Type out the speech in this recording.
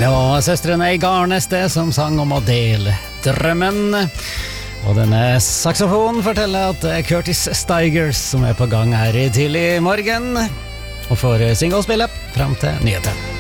Det var søstrene i Garnes det som sang om å dele drømmen. Og denne saksofonen forteller at det er Curtis Stigers som er på gang her i tidlig morgen og får singelspillet frem til nyheten.